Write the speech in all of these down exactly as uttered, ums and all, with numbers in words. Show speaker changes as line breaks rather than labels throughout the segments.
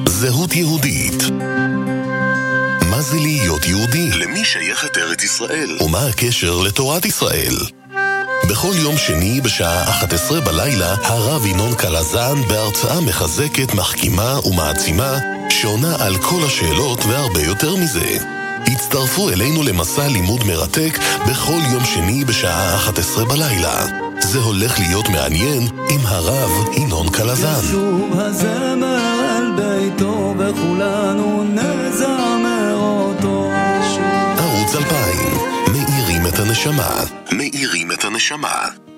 זהות יהודית. מה זה להיות יהודי? למי שייכת ארץ ישראל? ומה הקשר לתורת ישראל? בכל יום שני בשעה אחת עשרה בלילה, הרב ינון קלזן בהרצאה מחזקת, מחכימה ומעצימה, שעונה על כל השאלות והרבה יותר מזה. הצטרפו אלינו למסע לימוד מרתק בכל יום שני בשעה אחת עשרה בלילה. זה הולך להיות מעניין עם הרב ינון קלזן.
ישוב הזמר על ביתו וכולנו נזמר אותו.
ערוץ אלפיים, מאירים את הנשמה. מאירים את הנשמה.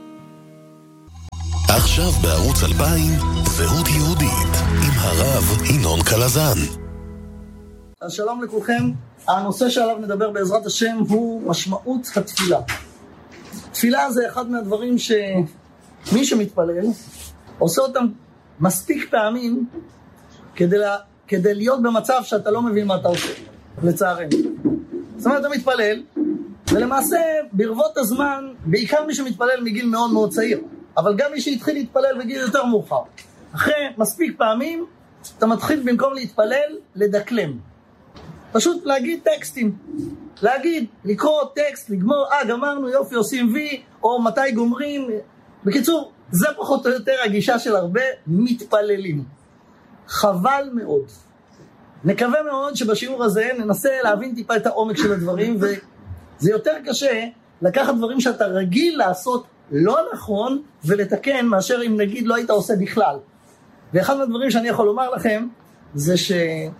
עכשיו בערוץ אלפיים, זהות יהודית עם הרב ינון קלזן.
אז שלום לכולכם. הנושא שעליו נדבר בעזרת השם הוא משמעות התפילה. תפילה זה אחד מהדברים שמי שמתפלל עושה אותם מספיק פעמים כדי, לה, כדי להיות במצב שאתה לא מבין מה אתה עושה, לצערנו. זאת אומרת, אתה מתפלל, ולמעשה ברבות הזמן, בעיקר מי שמתפלל מגיל מאוד מאוד צעיר, אבל גם מי שהתחיל להתפלל בגיל יותר מאוחר, אחרי מספיק פעמים אתה מתחיל במקום להתפלל לדקלם, פשוט להגיד טקסטים, להגיד, לקרוא טקסט, לגמור, אה גמרנו, יופי, עושים וי, או מתי גומרים. בקיצור, זה פחות או יותר הגישה של הרבה מתפללים. חבל מאוד. נקווה מאוד שבשיעור הזה ננסה להבין טיפה את העומק של הדברים, וזה יותר קשה לקחת דברים שאתה רגיל לעשות לא נכון ולתקן, מאשר אם נגיד לא היית עושה בכלל. ואחד מהדברים שאני יכול לומר לכם זה ש...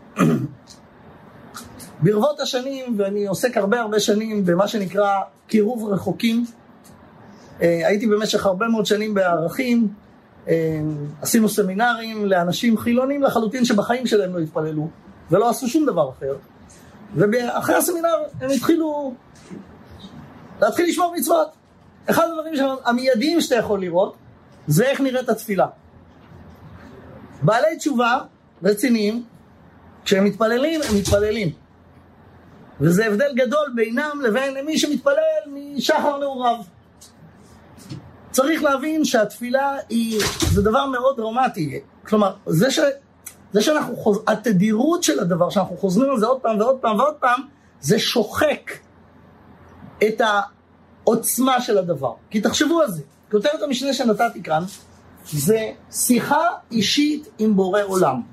ברבות השנים, ואני עוסק הרבה הרבה שנים במה שנקרא קירוב רחוקים, הייתי במשך הרבה מאוד שנים בערכים, עשינו סמינרים לאנשים חילונים לחלוטין שבחיים שלהם לא התפללו ולא עשו שום דבר אחר, ואחרי הסמינר הם התחילו להתחיל לשמור מצוות. אחד הדברים המיידיים שאתה יכול לראות זה איך נראית התפילה. בעלי תשובה רציניים, כשהם מתפללים הם מתפללים, וזה הבדל גדול בינם לבין מי שמתפלל משחר נעוריו. צריך להבין שהתפילה היא, זה דבר מאוד דרמטי. כלומר, זה, ש, זה שאנחנו חוז... התדירות של הדבר, שאנחנו חוזרים על זה עוד פעם ועוד פעם ועוד פעם, זה שוחק את העוצמה של הדבר. כי תחשבו על זה. כותרת המשנה שנתתי כאן, זה שיחה אישית עם בורא עולם.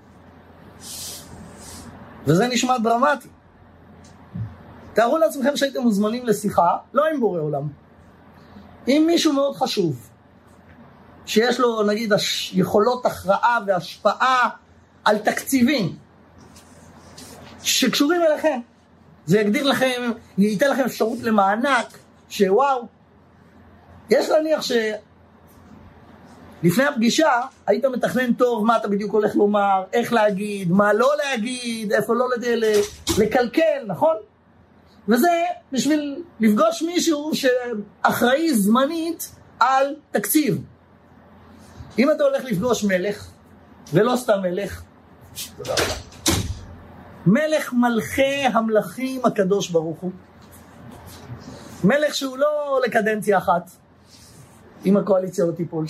וזה נשמע דרמטי. תארו לעצמכם שהייתם מוזמנים לשיחה, לא עם בורא עולם, עם מישהו מאוד חשוב, שיש לו נגיד יכולות הכרעה והשפעה על תקציבים, שקשורים אליכם. זה יגדיר לכם, ייתן לכם אפשרות למענק, שוואו, יש להניח שלפני הפגישה, היית מתכנן טוב מה אתה בדיוק הולך לומר, איך להגיד, מה לא להגיד, איפה לא לקלקל, נכון? וזה בשביל לפגוש מישהו שאחראי זמנית על תקציב. אם אתה הולך לפגוש מלך, ולא סתם מלך, תודה רבה, מלך מלכי המלכים הקדוש ברוך הוא, מלך שהוא לא לקדנציה אחת, אם הקואליציה לא תיפול,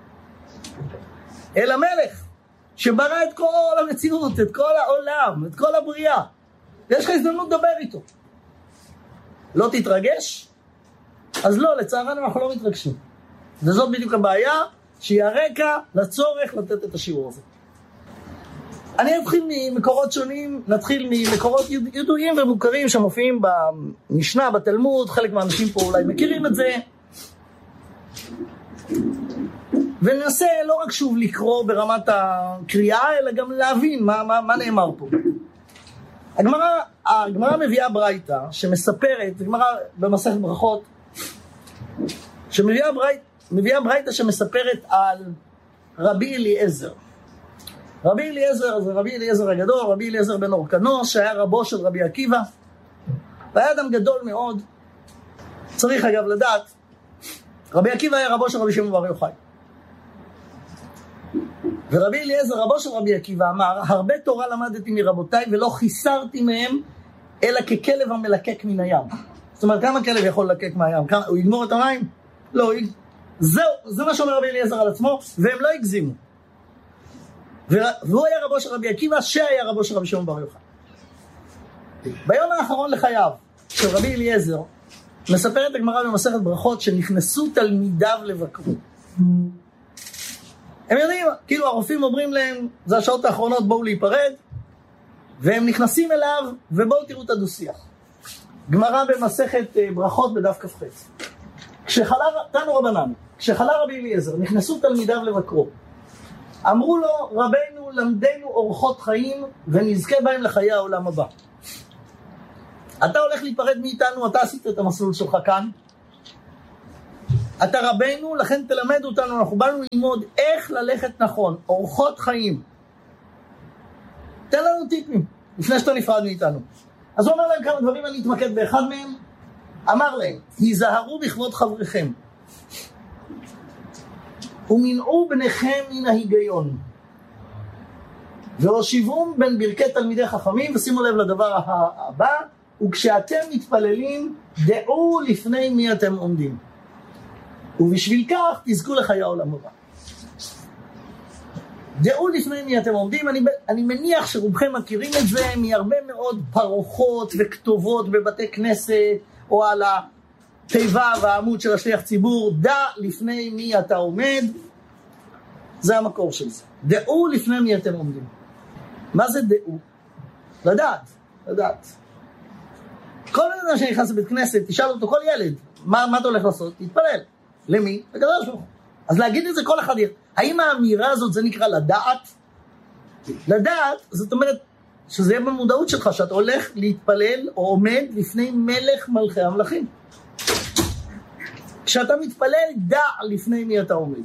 אלא מלך שברא את כל המציאות, את כל העולם, את כל הבריאה, ויש לך הזדמנות לדבר איתו. לא תתרגש? אז לא, לצערנו אנחנו לא מתרגשים. וזאת בדיוק הבעיה, שהיא הרקע לצורך לתת את השיעור הזה. אני אתחיל ממקורות שונים, נתחיל ממקורות ידועים ומוכרים שמופיעים במשנה, בתלמוד, חלק מהאנשים פה אולי מכירים את זה. וננסה לא רק שוב לקרוא ברמת הקריאה, אלא גם להבין מה, מה, מה נאמר פה. הגמרא, הגמרא מביאה ברייתא שמספרת, הגמרא במסכת ברכות, שמביאה ברייתא, מביאה ברייתא שמספרת על רבי אליעזר. רבי אליעזר זה רבי אליעזר הגדול, רבי אליעזר בן אורקנוס, שהיה רבו של רבי עקיבא, והיה אדם גדול מאוד. צריך אגב לדעת, רבי עקיבא היה רבו של רבי שמעון בר יוחאי. ורבי אליעזר רבו של רבי עקיבא אמר, הרבה תורה למדתי מרבותיי ולא חיסרתי מהם אלא ככלב המלקק מן הים. זאת אומרת, כמה כלב יכול ללקק מהים? כמה, הוא יגמור את המים? לא, זהו, זה מה שאומר רבי אליעזר על עצמו, והם לא הגזימו. והוא היה רבו של רבי עקיבא, שהיה רבו של רבי שמעון בר יוחאי. ביום האחרון לחייו של רבי אליעזר, מספרת הגמרא במסכת ברכות שנכנסו תלמידיו לבקרו. הם יודעים, כאילו הרופאים אומרים להם, זה השעות האחרונות, בואו להיפרד, והם נכנסים אליו, ובואו תראו את הדו-שיח. גמרא במסכת ברכות בדף כ"ח. כשחלה, תנו רבנן, כשחלה רבי אליעזר, נכנסו תלמידיו לבקרו. אמרו לו, רבנו, למדנו אורחות חיים, ונזכה בהם לחיי העולם הבא. אתה הולך להיפרד מאיתנו, אתה עשית את המסלול שלך כאן. אתה רבנו, לכן תלמד אותנו, אנחנו באנו ללמוד איך ללכת נכון, אורחות חיים. תן לנו טיפים, לפני שאתה נפרד מאיתנו. אז הוא אומר להם כמה דברים, אני אתמקד באחד מהם. אמר להם, היזהרו בכבוד חבריכם, ומנעו בניכם מן ההיגיון, והושיבום בין ברכי תלמידי חכמים, ושימו לב לדבר הבא, וכשאתם מתפללים, דעו לפני מי אתם עומדים. ובשביל כך תזכו לחיי העולם הבא. דעו לפני מי אתם עומדים, אני, אני מניח שרובכם מכירים את זה מהרבה מאוד פרוחות וכתובות בבתי כנסת, או על התיבה והעמוד של השליח ציבור, דע לפני מי אתה עומד, זה המקור של זה. דעו לפני מי אתם עומדים. מה זה דעו? לדעת, לדעת. כל אדם שנכנס לבית כנסת, תשאל אותו, כל ילד, מה, מה אתה הולך לעשות? תתפלל. למי? לקדוש ברוך הוא. אז להגיד את זה כל אחד, האם האמירה הזאת זה נקרא לדעת? לדעת, זאת אומרת, שזה יהיה במודעות שלך, שאתה הולך להתפלל או עומד לפני מלך מלכי המלכים. כשאתה מתפלל, דע לפני מי אתה עומד.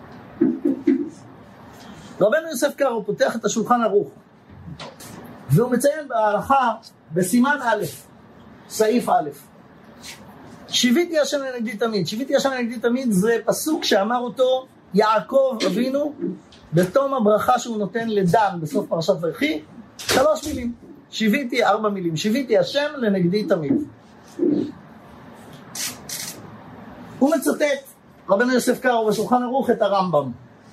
רבנו יוסף קארו פותח את השולחן ערוך, והוא מציין בהלכה, בסימן א', סעיף א', שיביתי השם לנגדי תמיד. שיביתי השם לנגדי תמיד זה פסוק שאמר אותו יעקב אבינו בתום הברכה שהוא נותן לדן בסוף פרשת ויחי. שלוש מילים, שיביתי, ארבע מילים, שיביתי השם לנגדי תמיד. הוא מצטט רבנו יוסף קארו בשולחן ערוך את הרמב"ם,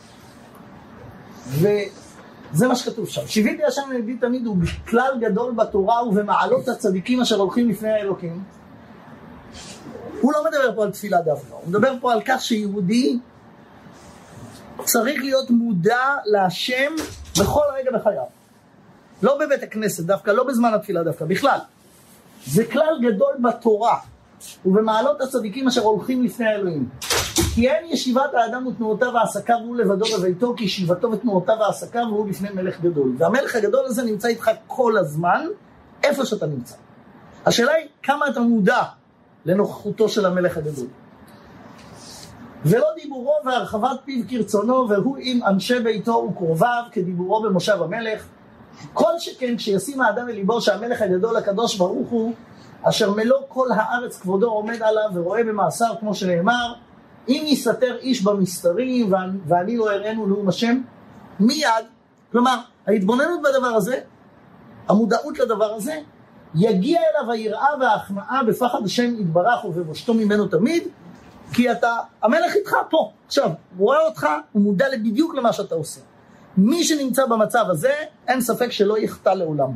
וזה מה שכתוב שם. שיביתי השם לנגדי תמיד הוא כלל גדול בתורה ובמעלות הצדיקים אשר הולכים לפני האלוקים. הוא לא מדבר פה על תפילה דווקא, הוא מדבר פה על כך שיהודי צריך להיות מודע להשם בכל רגע בחייו. לא בבית הכנסת דווקא, לא בזמן התפילה דווקא, בכלל. זה כלל גדול בתורה ובמעלות הצדיקים אשר הולכים לפני האלוהים. כי אין ישיבת האדם ותנועותיו ועסקיו והוא לבדו בביתו, כי ישיבתו ותנועותיו ועסקיו והוא לפני מלך גדול. והמלך הגדול הזה נמצא איתך כל הזמן, איפה שאתה נמצא. השאלה היא כמה אתה מודע לנוכחותו של המלך הגדול. ולא דיבורו והרחבת פיו כרצונו, והוא עם אנשי ביתו וקרוביו כדיבורו במושב המלך. כל שכן כשישים האדם אל ליבו שהמלך הגדול הקדוש ברוך הוא, אשר מלוא כל הארץ כבודו עומד עליו ורואה במעשר, כמו שנאמר, אם יסתר איש במסתרים ואני לא אראנו לאום השם, מיד. כלומר, ההתבוננות בדבר הזה, המודעות לדבר הזה, יגיע אליו היראה וההכנעה בפחד השם יתברך ובבושתו ממנו תמיד, כי אתה, המלך איתך פה. עכשיו, הוא רואה אותך, הוא מודע בדיוק למה שאתה עושה. מי שנמצא במצב הזה, אין ספק שלא יחטא לעולם.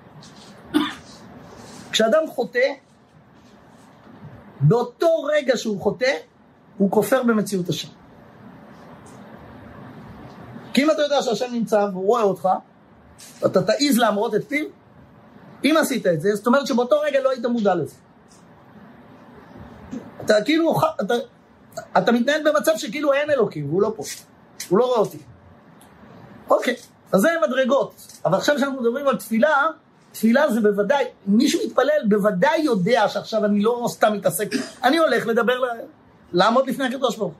כשאדם חוטא, באותו רגע שהוא חוטא, הוא כופר במציאות השם. כי אם אתה יודע שהשם נמצא והוא רואה אותך, אתה תעיז להמרות את פיו, אם עשית את זה, זאת אומרת שבאותו רגע לא היית מודע לזה. אתה כאילו, אתה, אתה מתנהל במצב שכאילו אין אלוקים, והוא לא פה. הוא לא רואה אותי. אוקיי, אז זה מדרגות. אבל עכשיו שאנחנו מדברים על תפילה, תפילה זה בוודאי, מי שמתפלל בוודאי יודע שעכשיו אני לא סתם מתעסק, אני הולך לדבר, לעמוד לפני הקדוש ברוך הוא.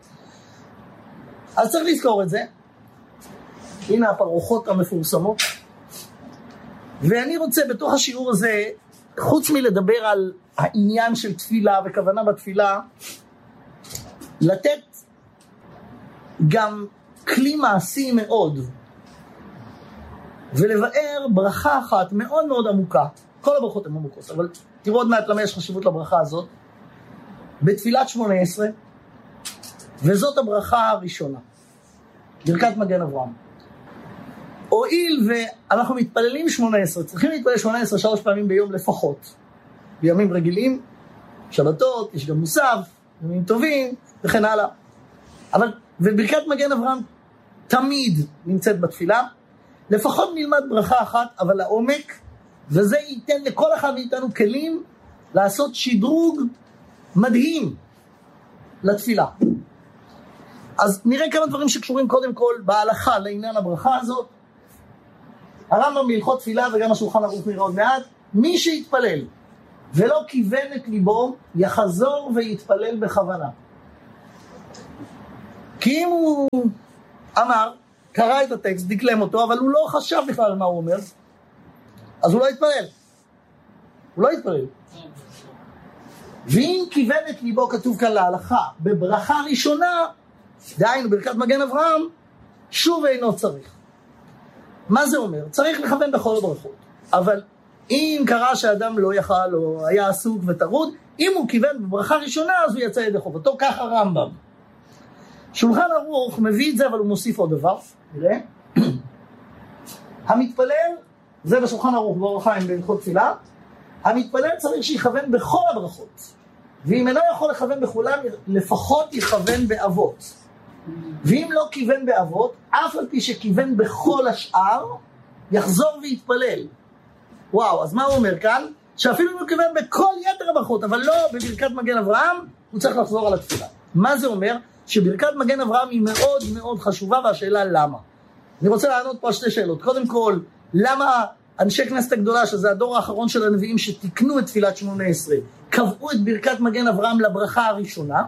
אז צריך לזכור את זה. הנה הפרוחות המפורסמות. ואני רוצה בתוך השיעור הזה, חוץ מלדבר על העניין של תפילה וכוונה בתפילה, לתת גם כלי מעשי מאוד, ולבאר ברכה אחת מאוד מאוד עמוקה. כל הברכות הן עמוקות, אבל תראו עוד מעט למה יש חשיבות לברכה הזאת. בתפילת שמונה עשרה, וזאת הברכה הראשונה, ברכת מגן אברהם. הואיל ואנחנו מתפללים שמונה עשרה, צריכים להתפלל שמונה עשרה שלוש פעמים ביום לפחות. בימים רגילים, שבתות, יש גם מוסף, ימים טובים, וכן הלאה. אבל, וברכת מגן אברהם תמיד נמצאת בתפילה. לפחות נלמד ברכה אחת, אבל לעומק, וזה ייתן לכל אחד מאיתנו כלים לעשות שדרוג מדהים לתפילה. אז נראה כמה דברים שקשורים קודם כל בהלכה לעניין הברכה הזאת. הרמב"ם בהלכות תפילה וגם השולחן ערוך נראה עוד מעט, מי שיתפלל ולא כיוון את ליבו, יחזור ויתפלל בכוונה. כי אם הוא אמר, קרא את הטקסט, דקלם אותו, אבל הוא לא חשב בכלל מה הוא אומר, אז הוא לא יתפלל. הוא לא יתפלל. ואם כיוון את ליבו, כתוב כאן להלכה, בברכה ראשונה, דהיינו ברכת מגן אברהם, שוב אינו צריך. מה זה אומר? צריך לכוון בכל הברכות. אבל אם קרה שאדם לא יכל או היה עסוק וטרוד, אם הוא כיוון בברכה ראשונה, אז הוא יצא ידי חובתו. כך הרמב"ם. שולחן ערוך מביא את זה, אבל הוא מוסיף עוד דבר. נראה. המתפלל, זה בשולחן ערוך באור החיים בהלכות תפילה, המתפלל צריך שיכוון בכל הברכות. ואם אינו יכול לכוון בכולם, לפחות יכוון באבות. ואם לא כיוון באבות, אף על פי שכיוון בכל השאר, יחזור ויתפלל. וואו, אז מה הוא אומר כאן? שאפילו אם הוא כיוון בכל יתר הברכות, אבל לא בברכת מגן אברהם, הוא צריך לחזור על התפילה. מה זה אומר? שברכת מגן אברהם היא מאוד מאוד חשובה, והשאלה למה. אני רוצה לענות פה שתי שאלות. קודם כל, למה אנשי כנסת הגדולה, שזה הדור האחרון של הנביאים שתיקנו את תפילת שמונה עשרה, קבעו את ברכת מגן אברהם לברכה הראשונה?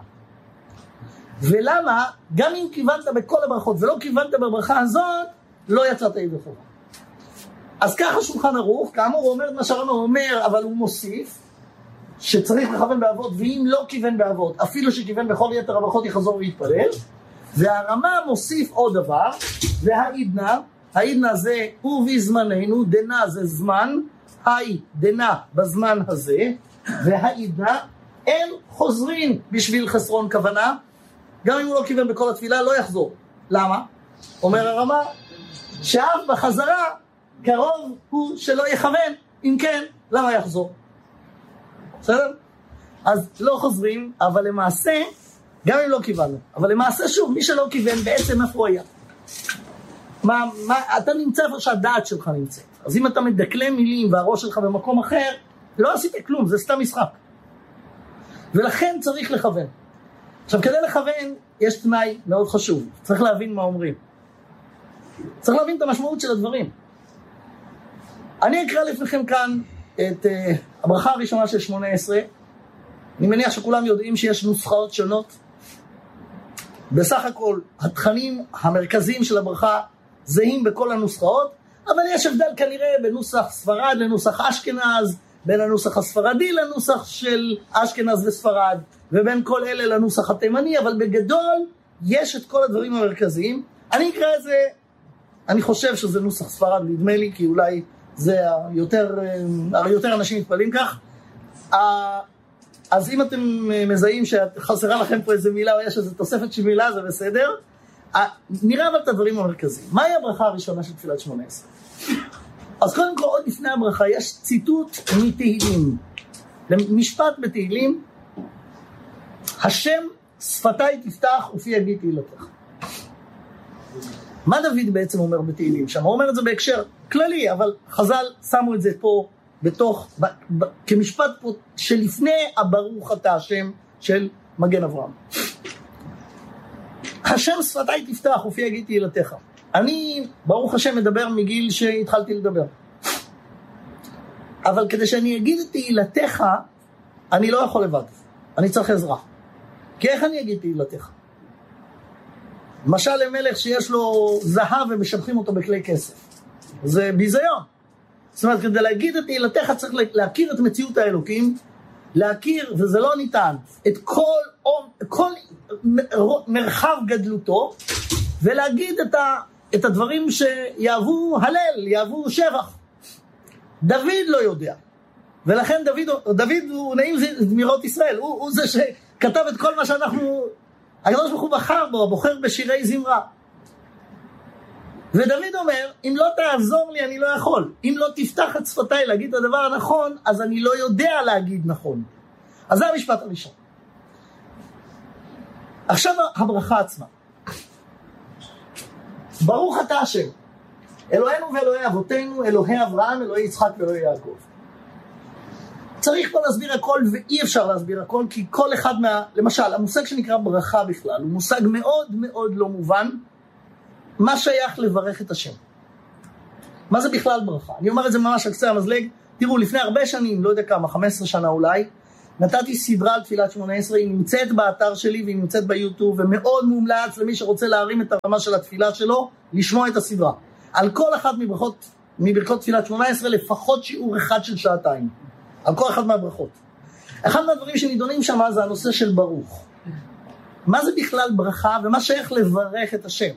ולמה, גם אם כיוונת בכל הברכות ולא כיוונת בברכה הזאת, לא יצאת ידי חובה. אז ככה שולחן ערוך, כאמור הוא אומר את מה שהרמב"ם אומר, אבל הוא מוסיף שצריך לכוון באבות, ואם לא כיוון באבות, אפילו שכיוון בכל יתר הברכות יחזור ויתפלל. והרמ"א מוסיף עוד דבר, והעידנא, העידנא זה ובזמננו, דנא זה זמן, היי דנא בזמן הזה, והעידנא אין חוזרים בשביל חסרון כוונה, גם אם הוא לא כיוון בכל התפילה לא יחזור. למה? אומר הרמ"א, שאף בחזרה קרוב הוא שלא יכוון, אם כן, למה יחזור? בסדר? אז לא חוזרים, אבל למעשה, גם אם לא כיוונו, אבל למעשה שוב, מי שלא כיוון בעצם איפה הוא היה? מה, מה, אתה נמצא איפה שהדעת שלך נמצאת. אז אם אתה מדקלם מילים והראש שלך במקום אחר, לא עשית כלום, זה סתם משחק. ולכן צריך לכוון. עכשיו, כדי לכוון, יש תנאי מאוד חשוב. צריך להבין מה אומרים. צריך להבין את המשמעות של הדברים. אני אקרא לפניכם כאן את uh, הברכה הראשונה של שמונה עשרה. אני מניח שכולם יודעים שיש נוסחאות שונות. בסך הכל, התכנים המרכזיים של הברכה זהים בכל הנוסחאות, אבל יש הבדל כנראה בנוסח ספרד לנוסח אשכנז, בין הנוסח הספרדי לנוסח של אשכנז וספרד, ובין כל אלה לנוסח התימני, אבל בגדול יש את כל הדברים המרכזיים. אני אקרא את זה, אני חושב שזה נוסח ספרד, נדמה לי, כי אולי זה יותר, יותר אנשים מתפעלים כך. אז אם אתם מזהים שחסרה לכם פה איזה מילה, או יש איזו תוספת של מילה, זה בסדר. נראה אבל את הדברים המרכזיים. מהי הברכה הראשונה של תפילת שמונה עשרה? אז קודם כל, עוד לפני הברכה, יש ציטוט מתהילים. משפט בתהילים, השם שפתיי תפתח ופי יגיד תהילתך. מה דוד בעצם אומר בתהילים שם? הוא אומר את זה בהקשר כללי, אבל חז"ל שמו את זה פה בתוך, ב, ב, כמשפט פה שלפני הברוך אתה השם של מגן אברהם. השם שפתיי תפתח ופי יגיד תהילתך. אני, ברוך השם, מדבר מגיל שהתחלתי לדבר. אבל כדי שאני אגיד את תהילתך, אני לא יכול לבד. אני צריך עזרה. כי איך אני אגיד תהילתך? למשל למלך שיש לו זהב ומשלחים אותו בכלי כסף. זה ביזיון. זאת אומרת, כדי להגיד את תהילתך צריך להכיר את מציאות האלוקים, להכיר, וזה לא ניתן, את כל, כל מרחב גדלותו, ולהגיד את, ה, את הדברים שיעבו הלל, יעבו שבח. דוד לא יודע. ולכן דוד, דוד הוא נעים זמירות ישראל, הוא, הוא זה שכתב את כל מה שאנחנו, הקדוש ברוך הוא בחר בו, בוחר בשירי זמרה. ודוד אומר, אם לא תעזור לי אני לא יכול, אם לא תפתח את שפתיי להגיד את הדבר הנכון, אז אני לא יודע להגיד נכון. אז זה המשפט הראשון. עכשיו הברכה עצמה. ברוך אתה השם, אלוהינו ואלוהי אבותינו, אלוהי אברהם, אלוהי יצחק ואלוהי יעקב. צריך פה להסביר הכל, ואי אפשר להסביר הכל, כי כל אחד מה... למשל, המושג שנקרא ברכה בכלל, הוא מושג מאוד מאוד לא מובן. מה שייך לברך את השם? מה זה בכלל ברכה? אני אומר את זה ממש על קצה המזלג. תראו, לפני הרבה שנים, לא יודע כמה, חמש עשרה שנה אולי, נתתי סדרה על תפילת שמונה עשרה, היא נמצאת באתר שלי והיא נמצאת ביוטיוב, ומאוד מומלץ למי שרוצה להרים את הרמה של התפילה שלו, לשמוע את הסדרה. על כל אחת מברכות, מברכות תפילת שמונה עשרה, לפחות שיעור אחד של שעתיים. על כל אחת מהברכות. אחד מהדברים שנידונים שם זה הנושא של ברוך. מה זה בכלל ברכה ומה שייך לברך את השם?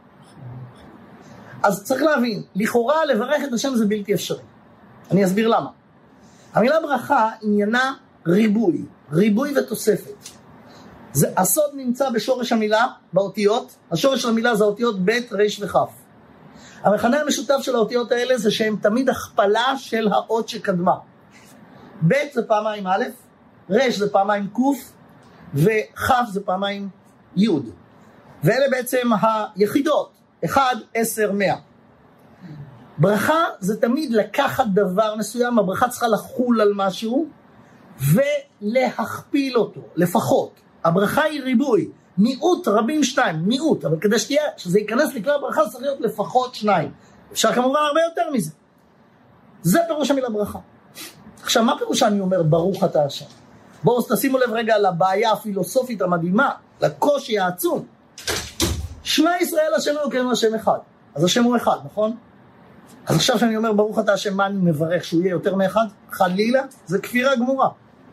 אז צריך להבין, לכאורה לברך את השם זה בלתי אפשרי. אני אסביר למה. המילה ברכה עניינה ריבוי, ריבוי ותוספת. זה, הסוד נמצא בשורש המילה, באותיות. השורש של המילה זה האותיות ב' ר' וח'. המכנה המשותף של האותיות האלה זה שהן תמיד הכפלה של האות שקדמה. ב' זה פעמיים א', ר' זה פעמיים ק', וח' זה פעמיים י'. ואלה בעצם היחידות, אחד, עשר, מאה. ברכה זה תמיד לקחת דבר מסוים, הברכה צריכה לחול על משהו, ולהכפיל אותו, לפחות. הברכה היא ריבוי, מיעוט רבים שניים, מיעוט, אבל כדי שתהיה, שזה ייכנס לכלל ברכה, צריך להיות לפחות שניים. אפשר כמובן הרבה יותר מזה. זה פירוש המילה ברכה. עכשיו, מה פירוש אני אומר ברוך אתה השם? בואו תשימו לב רגע לבעיה הפילוסופית המדהימה, לקושי העצום. שמע ישראל השם אלוקינו השם אחד. אז השם הוא אחד, נכון? אז עכשיו שאני אומר ברוך אתה השם, מה אני מברך שהוא יהיה יותר מאחד? חלילה, זה כפירה גמורה.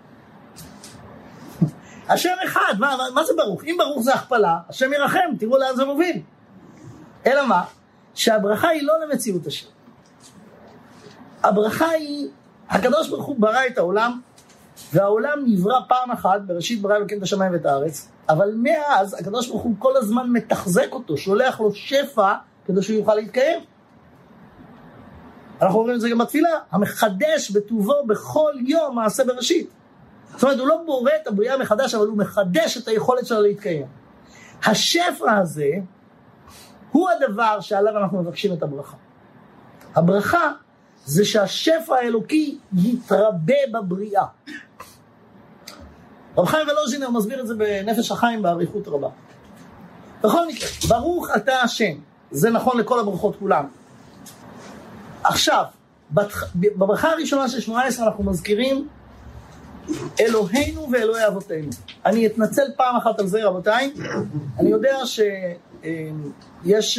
השם אחד, מה, מה זה ברוך? אם ברוך זה הכפלה, השם ירחם, תראו לאן זה מוביל. אלא מה? שהברכה היא לא למציאות השם. הברכה היא, הקדוש ברוך הוא ברא את העולם, והעולם נברא פעם אחת, בראשית ברא אלוקים את השמיים ואת הארץ, אבל מאז הקדוש ברוך הוא כל הזמן מתחזק אותו, שולח לו שפע כדי שהוא יוכל להתקיים. אנחנו אומרים את זה גם בתפילה, המחדש בטובו בכל יום מעשה בראשית. זאת אומרת, הוא לא בורא את הבריאה מחדש, אבל הוא מחדש את היכולת שלה להתקיים. השפע הזה הוא הדבר שעליו אנחנו מבקשים את הברכה. הברכה זה שהשפע האלוקי יתרבה בבריאה. רב חיים ולוז'ינר מסביר את זה בנפש החיים באריכות רבה. בכל מקרה, ברוך אתה השם, זה נכון לכל הברכות כולם. עכשיו, בברכה הראשונה של שמונה עשרה אנחנו מזכירים אלוהינו ואלוהי אבותינו. אני אתנצל פעם אחת על זה רבותיי. אני יודע שיש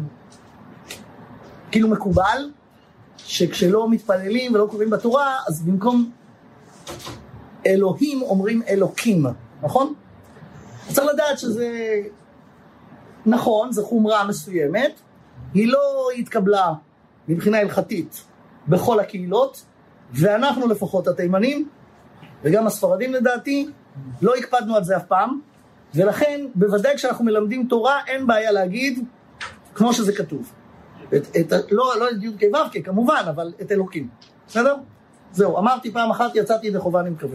כאילו מקובל שכשלא מתפללים ולא קוראים בתורה, אז במקום אלוהים אומרים אלוקים, נכון? צריך לדעת שזה נכון, זו חומרה מסוימת, היא לא התקבלה מבחינה הלכתית בכל הקהילות, ואנחנו לפחות התימנים, וגם הספרדים לדעתי, לא הקפדנו על זה אף פעם, ולכן בוודאי כשאנחנו מלמדים תורה, אין בעיה להגיד כמו שזה כתוב. את, את, לא, לא את י' כ' ו' כ' כמובן, אבל את אלוקים. בסדר? זהו, אמרתי פעם אחת, יצאתי ידי חובה, אני מקווה.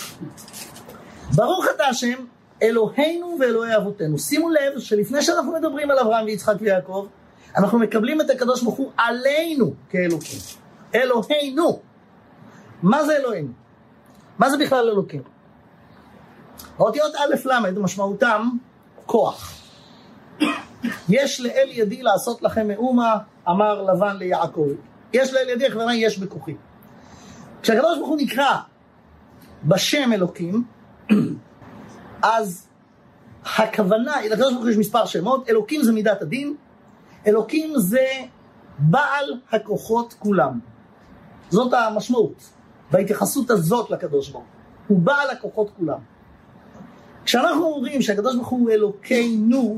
ברוך אתה השם, אלוהינו ואלוהי אבותינו. שימו לב שלפני שאנחנו מדברים על אברהם ויצחק ויעקב, אנחנו מקבלים את הקדוש ברוך הוא עלינו כאלוקים. אלוהינו. מה זה אלוהינו? מה זה בכלל אלוקים? האותיות א' ל' משמעותם כוח. יש לאל ידי לעשות לכם מאומה, אמר לבן ליעקב. יש לאל ידי, הכוונה יש בכוחי. כשהקדוש ברוך הוא נקרא בשם אלוקים, אז הכוונה, לקדוש ברוך הוא יש מספר שמות, אלוקים זה מידת הדין, אלוקים זה בעל הכוחות כולם. זאת המשמעות, בהתייחסות הזאת לקדוש ברוך הוא, הוא בעל הכוחות כולם. כשאנחנו אומרים שהקדוש ברוך הוא אלוקינו,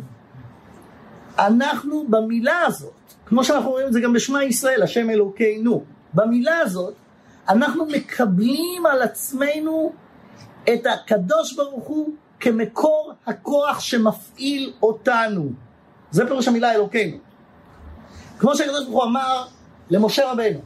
אנחנו במילה הזאת, כמו שאנחנו רואים את זה גם בשמע ישראל, השם אלוקינו, במילה הזאת, אנחנו מקבלים על עצמנו את הקדוש ברוך הוא כמקור הכוח שמפעיל אותנו. זה פירוש המילה אלוקינו. כמו שהקדוש ברוך הוא אמר למשה רבנו.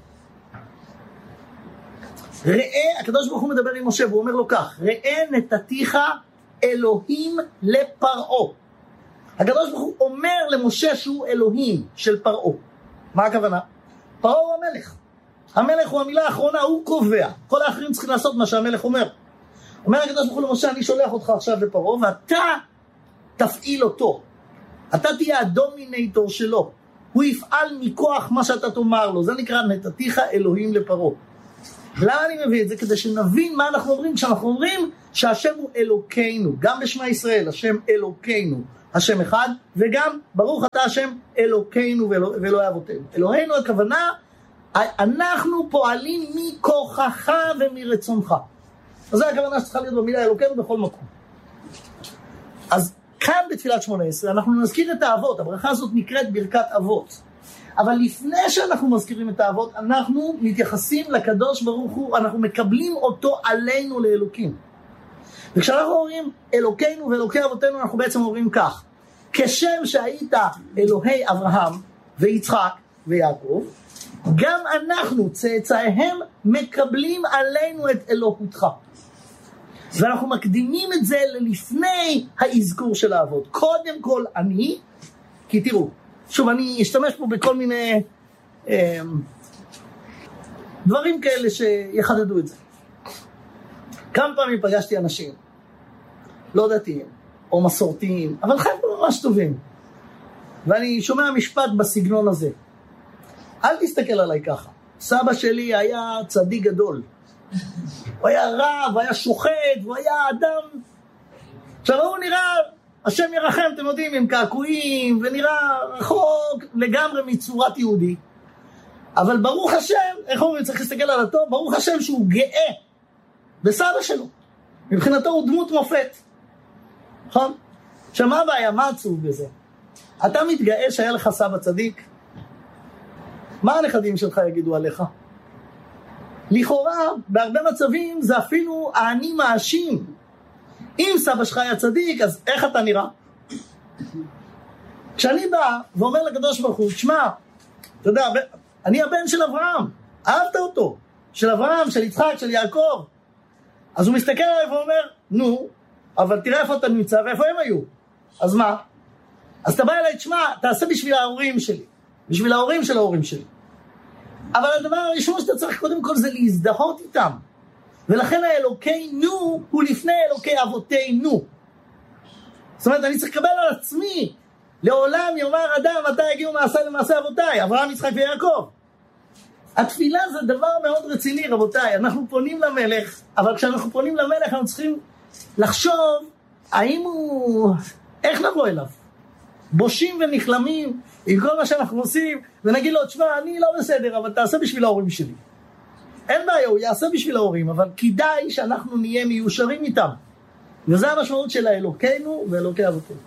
ראה, הקדוש ברוך הוא מדבר עם משה והוא אומר לו כך, ראה נתתיך אלוהים לפרעה. הקדוש ברוך הוא אומר למשה שהוא אלוהים של פרעה. מה הכוונה? פרעה הוא המלך. המלך הוא המילה האחרונה, הוא קובע. כל האחרים צריכים לעשות מה שהמלך אומר. אומר הקדוש ברוך הוא למשה, אני שולח אותך עכשיו לפרעה, ואתה תפעיל אותו. אתה תהיה הדומינטור שלו. הוא יפעל מכוח מה שאתה תאמר לו. זה נקרא נתתיך אלוהים לפרעה. למה אני מביא את זה? כדי שנבין מה אנחנו אומרים כשאנחנו אומרים שהשם הוא אלוקינו. גם בשמה ישראל, השם אלוקינו, השם אחד, וגם ברוך אתה השם אלוקינו ואלוהי אבותינו. אלוהינו הכוונה, אנחנו פועלים מכוחך ומרצונך. אז זו הכוונה שצריכה להיות במילה אלוקינו בכל מקום. אז כאן בתפילת שמונה עשרה אנחנו נזכיר את האבות. הברכה הזאת נקראת ברכת אבות. אבל לפני שאנחנו מזכירים את האבות, אנחנו מתייחסים לקדוש ברוך הוא, אנחנו מקבלים אותו עלינו לאלוקים. וכשאנחנו אומרים אלוקינו ואלוקי אבותינו, אנחנו בעצם אומרים כך, כשם שהיית אלוהי אברהם ויצחק ויעקב, גם אנחנו צאצאיהם מקבלים עלינו את אלוהותך. ואנחנו מקדימים את זה ללפני האזכור של האבות. קודם כל אני, כי תראו, שוב, אני אשתמש פה בכל מיני אה, דברים כאלה שיחדדו את זה. כמה פעמים פגשתי אנשים, לא דתיים, או מסורתיים, אבל חבר'ה ממש טובים. ואני שומע משפט בסגנון הזה. אל תסתכל עליי ככה. סבא שלי היה צדיק גדול. הוא היה רב, הוא היה שוחט, הוא היה אדם. עכשיו הוא נראה... השם ירחם, אתם יודעים, עם קעקועים, ונראה רחוק לגמרי מצורת יהודי. אבל ברוך השם, איך אומרים, צריך להסתכל על הטוב, ברוך השם שהוא גאה בסבא שלו. מבחינתו הוא דמות מופת. נכון? עכשיו מה הבעיה? מה עצוב בזה? אתה מתגאה שהיה לך סבא צדיק? מה הנכדים שלך יגידו עליך? לכאורה, בהרבה מצבים זה אפילו האני מאשים. אם סבא שלך היה צדיק, אז איך אתה נראה? כשאני בא ואומר לקדוש ברוך הוא, תשמע, אתה יודע, אני הבן של אברהם, אהבת אותו, של אברהם, של יצחק, של יעקב. אז הוא מסתכל עליי ואומר, נו, אבל תראה איפה אתה נמצא ואיפה הם היו. אז מה? אז אתה בא אליי, תשמע, תעשה בשביל ההורים שלי, בשביל ההורים של ההורים שלי. אבל הדבר הראשון שאתה צריך קודם כל זה להזדהות איתם. ולכן האלוקינו הוא לפני אלוקי אבותינו. זאת אומרת, אני צריך לקבל על עצמי. לעולם יאמר אדם, מתי הגיעו מעשה למעשה אבותיי, אברהם, יצחק ויעקב. התפילה זה דבר מאוד רציני, רבותיי. אנחנו פונים למלך, אבל כשאנחנו פונים למלך, אנחנו צריכים לחשוב, האם הוא... איך נבוא אליו? בושים ונכלמים עם כל מה שאנחנו עושים, ונגיד לו, תשמע, אני לא בסדר, אבל תעשה בשביל ההורים שלי. אין בעיה, הוא יעשה בשביל ההורים, אבל כדאי שאנחנו נהיה מיושרים איתם. וזה המשמעות של האלוקינו ואלוקי אבותינו.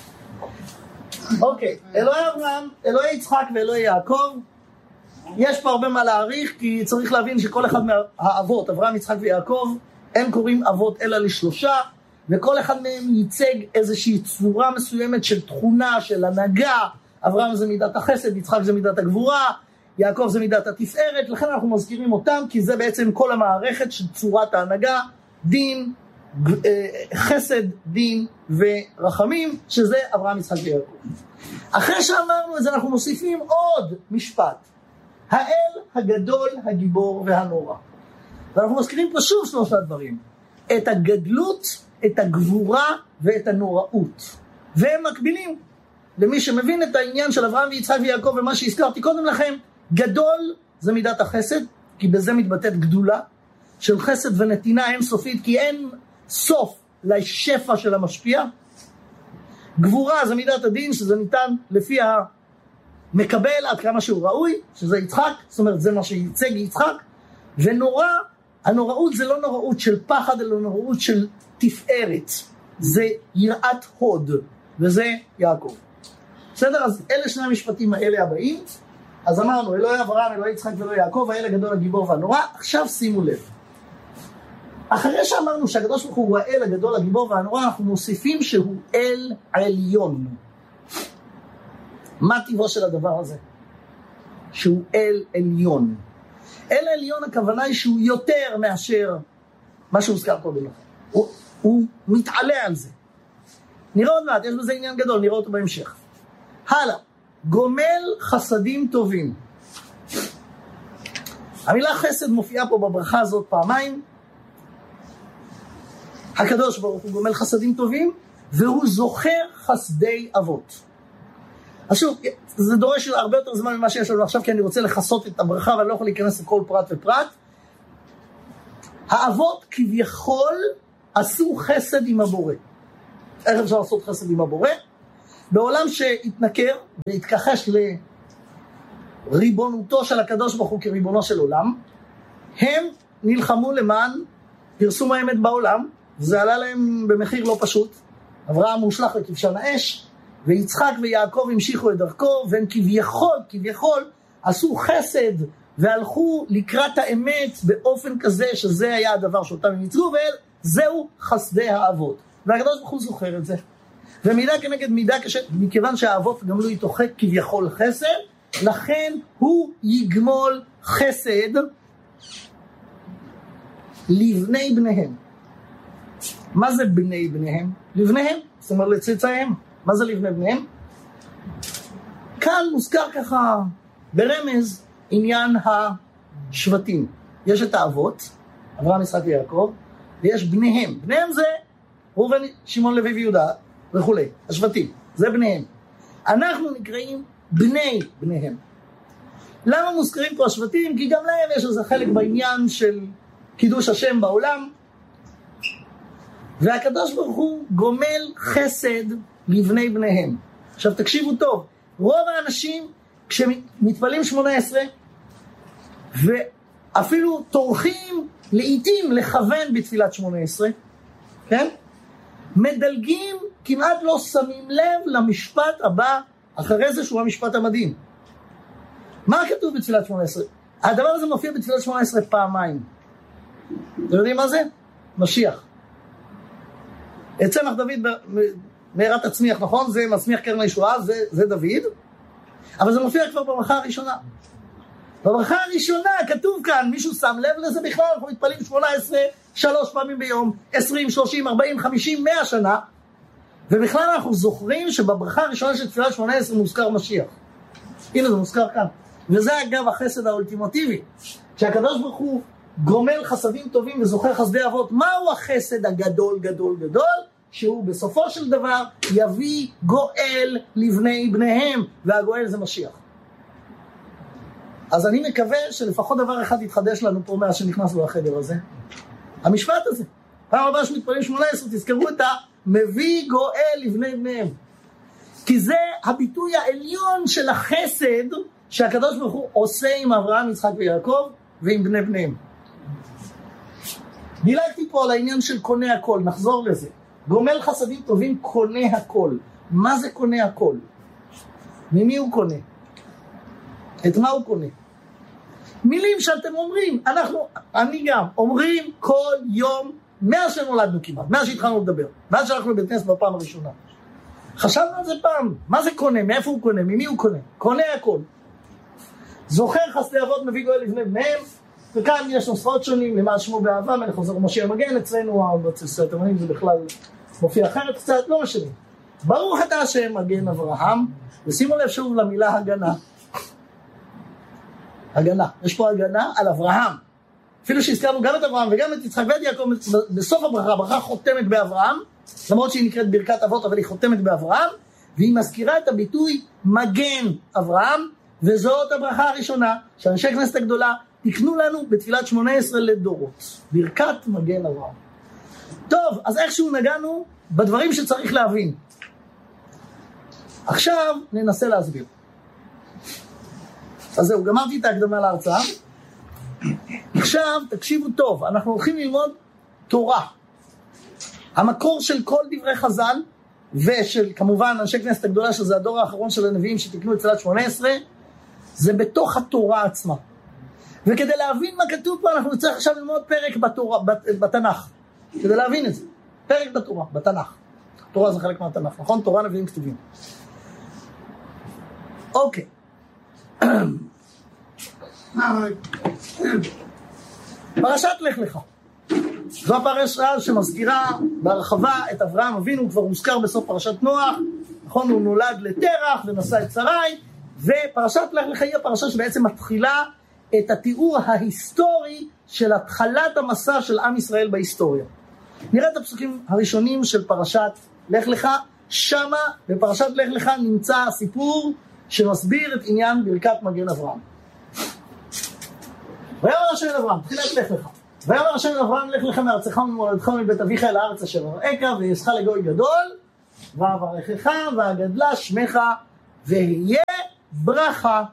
אוקיי, אלוהי אברהם, אלוהי יצחק ואלוהי יעקב. יש פה הרבה מה להעריך, כי צריך להבין שכל אחד מהאבות, אברהם, יצחק ויעקב, הם קוראים אבות אלא לשלושה, וכל אחד מהם ייצג איזושהי צורה מסוימת של תכונה, של הנהגה. אברהם זה מידת החסד, יצחק זה מידת הגבורה, יעקב זה מידת התפארת, לכן אנחנו מזכירים אותם, כי זה בעצם כל המערכת של צורת ההנהגה, דין, חסד, דין ורחמים, שזה אברהם, יצחק ויעקב. אחרי שאמרנו את זה, אנחנו מוסיפים עוד משפט. האל הגדול, הגיבור והנורא. ואנחנו מזכירים פה שוב שלושה דברים. את הגדלות, את הגבורה ואת הנוראות. והם מקבילים. למי שמבין את העניין של אברהם ויצחק ויעקב ומה שהזכרתי קודם לכם, גדול זה מידת החסד, כי בזה מתבטאת גדולה של חסד ונתינה אינסופית, כי אין סוף לשפע של המשפיע. גבורה זה מידת הדין, שזה ניתן לפי המקבל עד כמה שהוא ראוי, שזה יצחק, זאת אומרת זה מה שייצג יצחק. ונורא, הנוראות זה לא נוראות של פחד, אלא נוראות של תפארת, זה יראת הוד, וזה יעקב. בסדר? אז אלה שני המשפטים האלה הבאים. אז אמרנו, אלוהי אברהם, אלוהי יצחק ואלוהי יעקב, האל הגדול, הגיבור והנורא. עכשיו שימו לב. אחרי שאמרנו שהקדוש ברוך הוא האל הגדול, הגיבור והנורא, אנחנו מוסיפים שהוא אל עליון. מה טבעו של הדבר הזה? שהוא אל עליון. אל עליון הכוונה היא שהוא יותר מאשר מה שהוזכר קודם לכן. הוא, הוא מתעלה על זה. נראה עוד מעט, יש בזה עניין גדול, נראה אותו בהמשך. הלאה, גומל חסדים טובים. המילה חסד מופיעה פה בברכה הזאת פעמיים. הקדוש ברוך הוא גומל חסדים טובים, והוא זוכר חסדי אבות. אז שוב, זה דורש הרבה יותר זמן ממה שיש לנו עכשיו, כי אני רוצה לחסות את הברכה, ואני לא יכול להיכנס לכל פרט ופרט. האבות כביכול עשו חסד עם הבורא. איך אפשר לעשות חסד עם הבורא? בעולם שהתנכר והתכחש לריבונותו של הקדוש ברוך הוא כריבונו של עולם, הם נלחמו למען פרסום האמת בעולם, וזה עלה להם במחיר לא פשוט. אברהם מושלך לכבשן האש, ויצחק ויעקב המשיכו את דרכו, והם כביכול, כביכול, עשו חסד, והלכו לקראת האמת באופן כזה, שזה היה הדבר שאותם הם ייצרו, וזהו חסדי האבות. והקדוש ברוך הוא זוכר את זה. ומידה כנגד מידה קשה, מכיוון שהאבות גמלו איתו כביכול חסד, לכן הוא יגמול חסד לבני בניהם. מה זה בני בניהם? לבניהם, זאת אומרת לצאצאיהם. מה זה לבני בניהם? כאן מוזכר ככה ברמז עניין השבטים. יש את האבות, אברהם, יצחק ויעקב, ויש בניהם. בניהם זה ראובן, שמעון, לוי ויהודה וכו'. השבטים, זה בניהם. אנחנו נקראים בני בניהם. למה מוזכרים פה השבטים? כי גם להם יש איזה חלק בעניין של קידוש השם בעולם. והקדוש ברוך הוא גומל חסד לבני בניהם. עכשיו תקשיבו טוב, רוב האנשים כשמתפלים שמונה עשרה ואפילו טורחים לעתים לכוון בתפילת שמונה עשרה, כן? מדלגים, כמעט לא שמים לב למשפט הבא אחרי זה שהוא המשפט המדהים. מה כתוב בתפילת שמונה עשרה? הדבר הזה מופיע בתפילת שמונה עשרה פעמיים. אתם יודעים מה זה? משיח. את צמח דוד מהרת הצמיח, נכון? זה מצמיח קרן הישועה, זה, זה דוד. אבל זה מופיע כבר בברכה הראשונה. בברכה הראשונה כתוב כאן, מישהו שם לב לזה בכלל? אנחנו מתפלים שמונה עשרה, שלוש פעמים ביום, עשרים, שלושים, ארבעים, חמישים, מאה שנה. ובכלל אנחנו זוכרים שבברכה הראשונה של תפילת שמונה עשרה מוזכר משיח. הנה זה מוזכר כאן. וזה אגב החסד האולטימטיבי. שהקדוש ברוך הוא גומל חסדים טובים וזוכר חסדי אבות. מהו החסד הגדול גדול גדול? שהוא בסופו של דבר יביא גואל לבני בניהם, והגואל זה משיח. אז אני מקווה שלפחות דבר אחד יתחדש לנו פה מאז שנכנסנו לחדר הזה. המשפט הזה. פעם הבאה שמתפלים שמונה עשרה, תזכרו את המביא גואל לבני בניהם. כי זה הביטוי העליון של החסד שהקדוש ברוך הוא עושה עם אברהם, יצחק ויעקב ועם בני בניהם. דילגתי פה על העניין של קונה הכל, נחזור לזה. גומל חסדים טובים קונה הכל. מה זה קונה הכל? ממי הוא קונה? את מה הוא קונה? מילים שאתם אומרים, אנחנו, אני גם, אומרים כל יום, מאז שנולדנו כמעט, מאז שהתחלנו לדבר, מאז שהלכנו לבית כנסת בפעם הראשונה. חשבנו על זה פעם, מה זה קונה? מאיפה הוא קונה? ממי הוא קונה? קונה הכל. זוכר חסדי אבות מביא גואל לבני בניהם, וכאן יש נוספות שונים, למען שמו באהבה, מלך עוזר משיח מגן, אצלנו בצלסל תימנים זה בכלל מופיע אחרת קצת, לא משנה. ברוך אתה השם מגן אברהם, ושימו לב שוב למילה הגנה. הגנה, יש פה הגנה על אברהם. אפילו שהזכרנו גם את אברהם וגם את יצחק ואת יעקב, בסוף הברכה, הברכה חותמת באברהם, למרות שהיא נקראת ברכת אבות, אבל היא חותמת באברהם, והיא מזכירה את הביטוי מגן אברהם, וזאת הברכה הראשונה שאנשי כנסת הגדולה תקנו לנו בתפילת שמונה עשרה לדורות. ברכת מגן אברהם. טוב, אז איכשהו נגענו בדברים שצריך להבין. עכשיו ננסה להסביר. אז זהו, גמרתי את ההקדמה להרצאה. עכשיו תקשיבו טוב, אנחנו הולכים ללמוד תורה. המקור של כל דברי חז"ל, ושל כמובן אנשי כנסת הגדולה, שזה הדור האחרון של הנביאים שתקנו את תפילת שמונה עשרה, זה בתוך התורה עצמה. וכדי להבין מה כתוב פה, אנחנו נצטרך עכשיו ללמוד פרק בתורה, בתנ"ך. כדי להבין את זה. פרק בתורה, בתנ"ך. תורה זה חלק מהתנ"ך, נכון? תורה נביאים כתובים. אוקיי. פרשת לך לך. זו הפרשה שמזכירה בהרחבה את אברהם אבינו, כבר מוזכר בסוף פרשת נוח, נכון, הוא נולד לתרח ונשא את שרי, ופרשת לך לך היא הפרשה שבעצם מתחילה את התיאור ההיסטורי של התחלת המסע של עם ישראל בהיסטוריה. נראה את הפסוקים הראשונים של פרשת לך לך. שמה בפרשת לך לך נמצא הסיפור שמסביר את עניין ברכת מגן אברהם. ויאמר השם אל אברהם, תחילת לך לך. ויאמר השם אל אברהם, לך לך מארצך וממולדתך מבית אביך אל הארץ אשר אראך, ויעשך לגוי גדול, ואברכך ואגדלה שמך, ויהיה ברכה.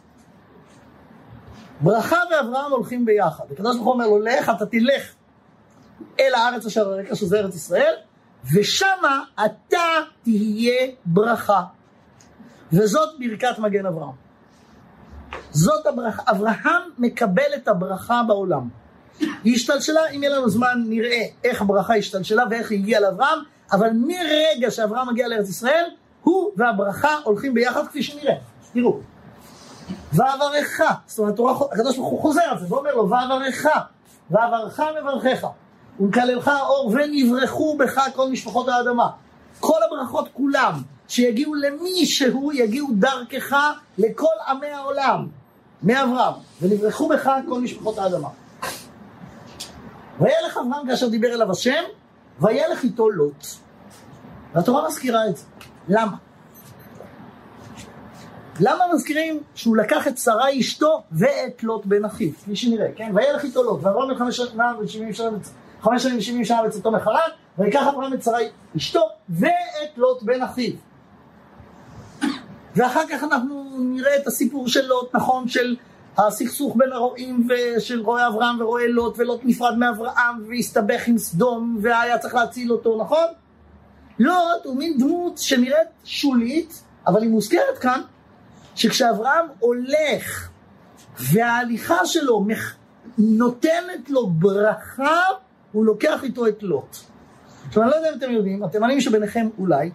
ברכה ואברהם הולכים ביחד. הקדוש ברוך הוא אומר לו, לך, אתה תלך אל הארץ אשר אראך, שזה ארץ ישראל, ושמה אתה תהיה ברכה. וזאת ברכת מגן אברהם. זאת הברכה. אברהם מקבל את הברכה בעולם. היא השתלשלה, אם יהיה לנו זמן נראה איך הברכה השתלשלה ואיך היא הגיעה לאברהם, אבל מרגע שאברהם מגיע לארץ ישראל, הוא והברכה הולכים ביחד כפי שנראה. תראו. ואברך, זאת אומרת, הקדוש ברוך הוא חוזר על זה, ואומר לו, ואברך, ואברך מברכך, ומקללך אור, ונברחו בך כל משפחות האדמה. כל הברכות כולם, שיגיעו למי שהוא, יגיעו דרכך לכל עמי העולם, מאברהם, ונברחו בך כל משפחות האדמה. וילך אברהם כאשר דיבר אליו השם, וילך איתו לוט. והתורה מזכירה את זה. למה? למה מזכירים שהוא לקח את שרי אשתו ואת לוט בן אחיו? כפי שנראה, כן? וילך איתו לוט, ואברהם בן חמש שנים ושבעים שנה בצאתו מחרן, ויקח אברהם את שרי אשתו ואת לוט בן אחיו. ואחר כך אנחנו נראה את הסיפור של לוט, נכון, של הסכסוך בין הרועים ושל רועי אברהם ורועי לוט, ולוט נפרד מאברהם והסתבך עם סדום והיה צריך להציל אותו, נכון? לוט הוא מין דמות שנראית שולית, אבל היא מוזכרת כאן, שכשאברהם הולך וההליכה שלו נותנת לו ברכה, הוא לוקח איתו את לוט. עכשיו אני לא יודע אם אתם יודעים, אתם מעניינים שביניכם אולי,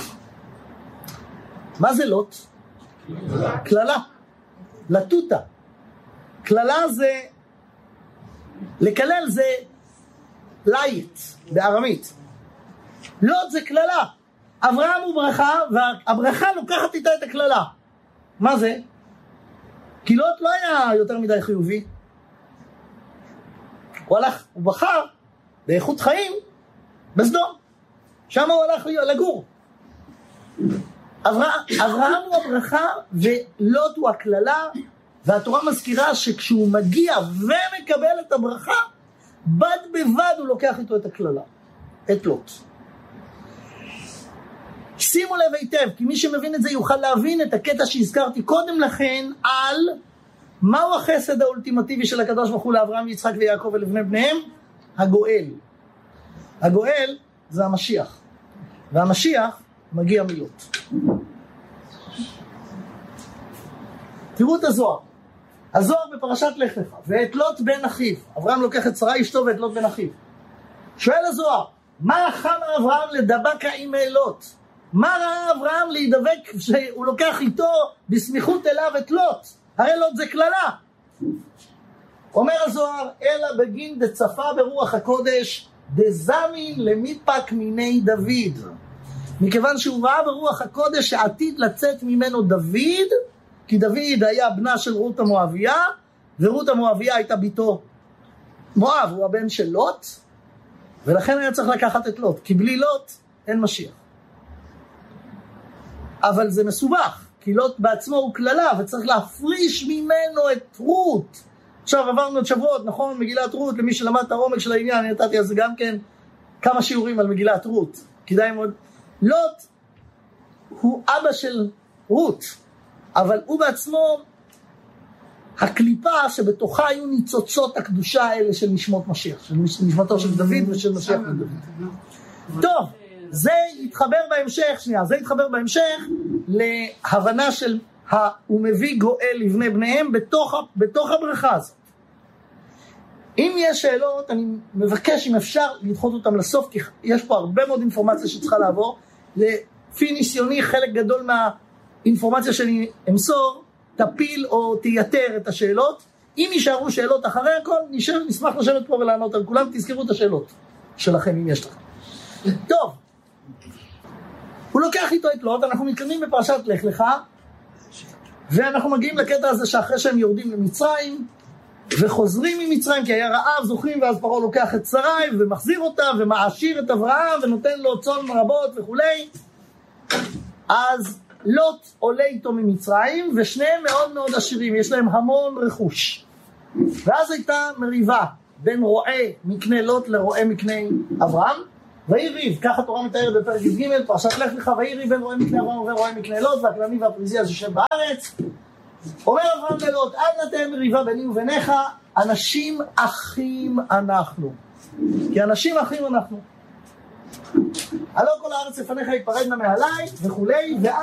מה זה לוט? כללה, לטוטה. כללה זה, לקלל זה לייט בארמית. לוט זה כללה. אברהם הוא ברכה, והברכה לוקחת איתה את הכללה. מה זה? כי לוט לא היה יותר מדי חיובי. הוא הלך, הוא בחר באיכות חיים בסדום. שם הוא הלך לגור. אברהם, אברהם הוא הברכה ולוט הוא הכללה, והתורה מזכירה שכשהוא מגיע ומקבל את הברכה, בד בבד הוא לוקח איתו את הכללה, את לוט. שימו לב היטב, כי מי שמבין את זה יוכל להבין את הקטע שהזכרתי קודם לכן על מהו החסד האולטימטיבי של הקדוש ברוך הוא לאברהם, יצחק ויעקב ולבני בניהם? הגואל. הגואל זה המשיח, והמשיח מגיע מלוט. תראו את הזוהר. הזוהר בפרשת לך לך, ואת לוט בן אחיו. אברהם לוקח את שרי אשתו ואת לוט בן אחיו. שואל הזוהר, מה חם אברהם לדבקה עם לוט? מה ראה אברהם להידבק שהוא לוקח איתו בסמיכות אליו את לוט? הרי לוט זה כללה. אומר הזוהר, אלא בגין דצפה ברוח הקודש, דזמין למיפק מיני דוד. מכיוון שהוא ראה ברוח הקודש שעתיד לצאת ממנו דוד, כי דוד היה בנה של רות המואביה, ורות המואביה הייתה ביתו מואב, הוא הבן של לוט, ולכן היה צריך לקחת את לוט, כי בלי לוט אין משיח. אבל זה מסובך, כי לוט בעצמו הוא כללה, וצריך להפריש ממנו את רות. עכשיו עברנו את שבועות, נכון? מגילת רות, למי שלמד את העומק של העניין, אני נתתי על זה גם כן כמה שיעורים על מגילת רות. כדאי מאוד. לוט הוא אבא של רות, אבל הוא בעצמו הקליפה שבתוכה היו ניצוצות הקדושה האלה של נשמות משיח, של נשמתו של דוד ושל משיח לדוד. טוב, זה יתחבר בהמשך, שנייה, זה יתחבר בהמשך להבנה של הוא מביא גואל לבני בניהם בתוך, בתוך הברכה הזאת. אם יש שאלות, אני מבקש אם אפשר לדחות אותם לסוף, כי יש פה הרבה מאוד אינפורמציה שצריכה לעבור. לפי ניסיוני, חלק גדול מהאינפורמציה שאני אמסור, תפיל או תייתר את השאלות. אם יישארו שאלות אחרי הכל, נשאר, נשמח לשבת פה ולענות על כולם. תזכרו את השאלות שלכם אם יש לכם. טוב, הוא לוקח איתו את לוט, אנחנו מתקדמים בפרשת לך לך, ואנחנו מגיעים לקטע הזה שאחרי שהם יורדים למצרים, וחוזרים ממצרים כי היה רעב, זוכרים, ואז פרעה לוקח את שרי ומחזיר אותה ומעשיר את אברהם ונותן לו צאן רבות וכולי. אז לוט עולה איתו ממצרים, ושניהם מאוד מאוד עשירים, יש להם המון רכוש. ואז הייתה מריבה בין רועה מקנה לוט לרועה מקנה אברהם, ויהי ריב, ככה התורה מתארת בפרק ג' פרשת לך לך, ויהי ריב בין רועה מקנה אברהם ורועה מקנה לוט, והכנעני והפריזי אז יושב בארץ. אומר אברהם ללוט, אל נא תהיה מריבה ביני וביניך, אנשים אחים אנחנו. כי אנשים אחים אנחנו. הלא כל הארץ לפניך יתפרדנה מעליי וכולי,